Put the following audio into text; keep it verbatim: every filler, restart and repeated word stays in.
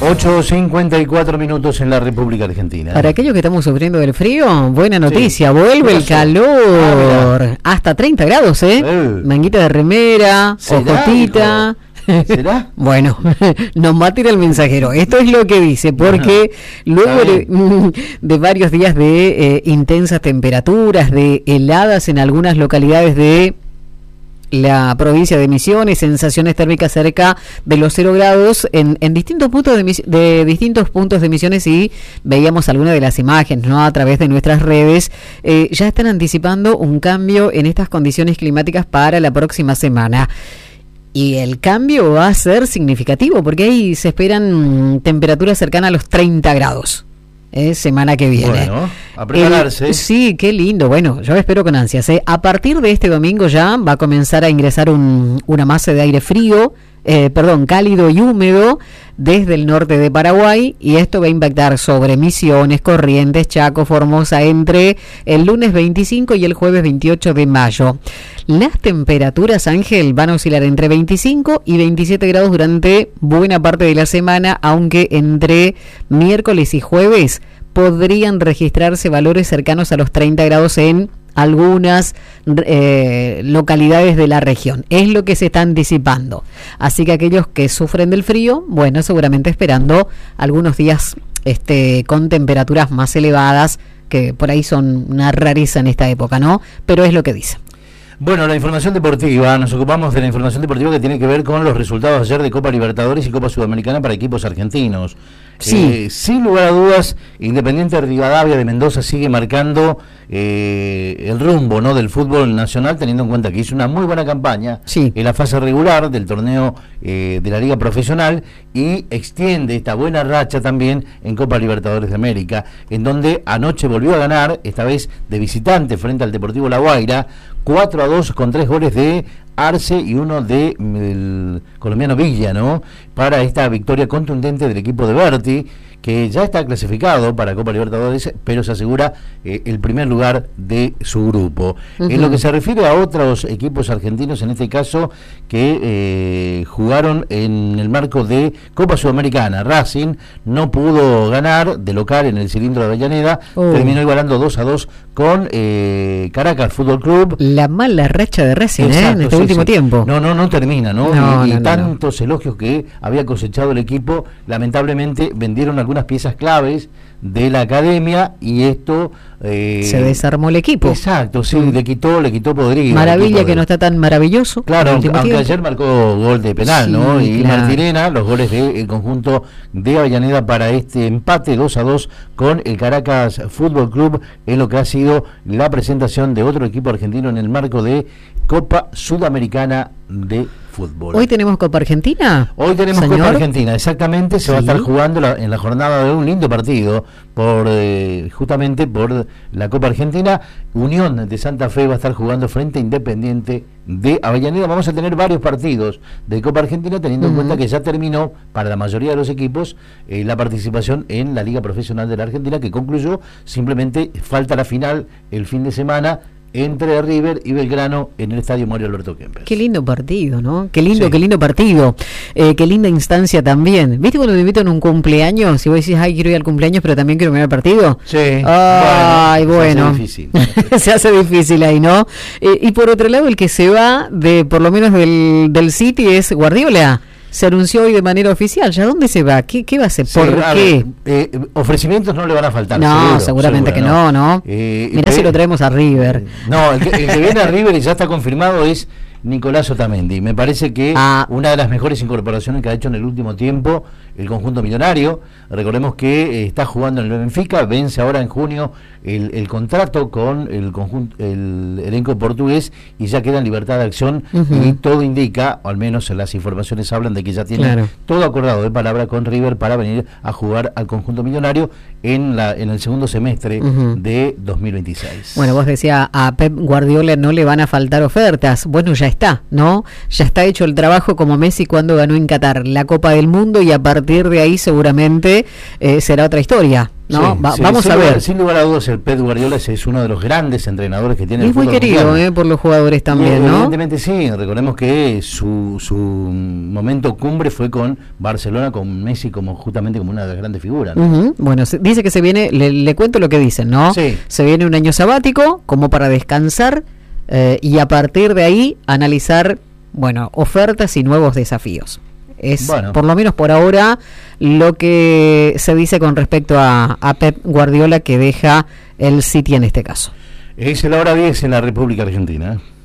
ocho cincuenta y cuatro minutos en la República Argentina. Para aquellos que estamos sufriendo del frío, buena noticia, sí. Vuelve el calor. Ah, hasta treinta grados, ¿eh? eh. Manguita de remera, ojotita. ¿Será? Bueno, nos va a tirar el mensajero. Esto es lo que dice, porque no, luego de, de varios días de eh, intensas temperaturas, de heladas en algunas localidades de la provincia de Misiones, sensaciones térmicas cerca de los cero grados en, en distintos puntos de, de distintos puntos de Misiones, y veíamos algunas de las imágenes, ¿no?, a través de nuestras redes. Eh, ya están anticipando un cambio en estas condiciones climáticas para la próxima semana. Y el cambio va a ser significativo, porque ahí se esperan mmm, temperaturas cercanas a los treinta grados. Eh, semana que viene. Bueno, a prepararse. El, sí, qué lindo. Bueno, yo espero con ansias. Eh. A partir de este domingo ya va a comenzar a ingresar un, una masa de aire frío, eh, perdón, cálido y húmedo desde el norte de Paraguay, y esto va a impactar sobre Misiones, Corrientes, Chaco, Formosa entre el lunes veinticinco y el jueves veintiocho de mayo. Las temperaturas, Ángel, van a oscilar entre veinticinco y veintisiete grados durante buena parte de la semana, aunque entre miércoles y jueves podrían registrarse valores cercanos a los treinta grados en algunas eh, localidades de la región. Es lo que se está anticipando. Así que aquellos que sufren del frío, bueno, seguramente esperando algunos días este, con temperaturas más elevadas, que por ahí son una rareza en esta época, ¿no? Pero es lo que dice. Bueno, la información deportiva, nos ocupamos de la información deportiva que tiene que ver con los resultados ayer de Copa Libertadores y Copa Sudamericana para equipos argentinos. Sí. Eh, sin lugar a dudas, Independiente Rivadavia de Mendoza sigue marcando eh, el rumbo, ¿no?, del fútbol nacional, teniendo en cuenta que hizo una muy buena campaña sí. en la fase regular del torneo eh, de la Liga Profesional, y extiende esta buena racha también en Copa Libertadores de América, en donde anoche volvió a ganar, esta vez de visitante frente al Deportivo La Guaira, cuatro a dos con tres goles de Arce y uno de el colombiano Villa, ¿no?, para esta victoria contundente del equipo de Berti, que ya está clasificado para Copa Libertadores, pero se asegura eh, el primer lugar de su grupo. Uh-huh. En lo que se refiere a otros equipos argentinos, en este caso, que eh, jugaron en el marco de Copa Sudamericana, Racing no pudo ganar de local en el cilindro de Avellaneda, uh. terminó igualando dos a dos con eh, Caracas Fútbol Club. La mala racha de Racing, Exacto, ¿eh? en este sí, último sí. tiempo. No, no, no termina, ¿no? no y y no, tantos no. elogios que había cosechado el equipo, lamentablemente vendieron algunas piezas claves de la academia, y esto eh, se desarmó el equipo. Exacto, sí, mm. le quitó, le quitó podrido. Maravilla que de... no está tan maravilloso. Claro, aunque tiempo. ayer marcó gol de penal, sí, ¿no? Y claro. Martirena, los goles del conjunto de Avellaneda para este empate dos a dos con el Caracas Fútbol Club, en lo que ha sido la presentación de otro equipo argentino en el marco de Copa Sudamericana de Fútbol. ¿Hoy tenemos Copa Argentina? Hoy tenemos ¿Señor? Copa Argentina, exactamente. Se sí. va a estar jugando la, en la jornada de un lindo partido por eh, justamente por la Copa Argentina. Unión de Santa Fe va a estar jugando frente a Independiente de Avellaneda. Vamos a tener varios partidos de Copa Argentina, teniendo uh-huh. en cuenta que ya terminó para la mayoría de los equipos eh, la participación en la Liga Profesional de la Argentina, que concluyó. Simplemente falta la final el fin de semana entre River y Belgrano en el Estadio Mario Alberto Kempes. Qué lindo partido, ¿no? Qué lindo, sí. qué lindo partido. Eh, qué linda instancia también. ¿Viste cuando te invitan a un cumpleaños? Si vos decís, ay, quiero ir al cumpleaños, pero también quiero mirar el partido. Sí. Ay, bueno. bueno. Se hace difícil. se hace difícil ahí, ¿no? Eh, y por otro lado, el que se va de, por lo menos del, del City, es Guardiola. Se anunció hoy de manera oficial. ¿Ya dónde se va? ¿Qué, qué va a hacer? ¿Por sí, qué? Ver, eh, ofrecimientos no le van a faltar. No, seguro, seguramente seguro, que no, ¿no? ¿no? Eh, Mirá eh, si lo traemos a River. No, el que, el que viene a River y ya está confirmado es Nicolás Otamendi. Me parece que ah. una de las mejores incorporaciones que ha hecho en el último tiempo el conjunto millonario. Recordemos que eh, está jugando en el Benfica, vence ahora en junio el, el contrato con el conjunto, el elenco portugués, y ya queda en libertad de acción. Uh-huh. Y todo indica, o al menos las informaciones hablan de que ya tiene claro. todo acordado de palabra con River para venir a jugar al conjunto millonario en la en el segundo semestre uh-huh. de dos mil veintiséis. Bueno, vos decías, a Pep Guardiola no le van a faltar ofertas. Bueno, ya está, ¿no? Ya está hecho el trabajo como Messi cuando ganó en Qatar la Copa del Mundo y a partir de ahí seguramente eh, será otra historia, ¿no? Sí, Va, sí, vamos sin a ver. Lugar, sin lugar a dudas, el Pep Guardiola es uno de los grandes entrenadores que tiene Y el es muy fútbol querido mundial. eh, por los jugadores también, y, ¿no? Evidentemente sí, recordemos que su, su momento cumbre fue con Barcelona, con Messi como justamente como una de las grandes figuras, ¿no? Uh-huh. Bueno, se, dice que se viene, le, le cuento lo que dicen, ¿no? Sí. Se viene un año sabático como para descansar eh, y a partir de ahí analizar, bueno, ofertas y nuevos desafíos. Es, bueno, por lo menos por ahora, lo que se dice con respecto a, a Pep Guardiola, que deja el City en este caso. Es la hora diez en la República Argentina.